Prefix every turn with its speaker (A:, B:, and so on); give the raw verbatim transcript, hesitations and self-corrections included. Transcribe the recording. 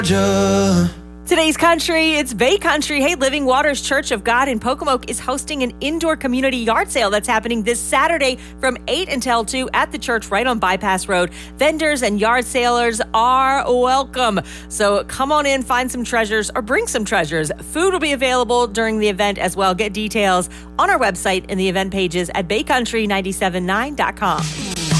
A: Today's country, it's Bay Country. Hey, Living Waters Church of God in Pocomoke is hosting an indoor community yard sale that's happening this Saturday from eight until two at the church right on Bypass Road. Vendors and yard salers are welcome. So come on in, find some treasures, or bring some treasures. Food will be available during the event as well. Get details on our website in the event pages at bay country nine seven nine dot com.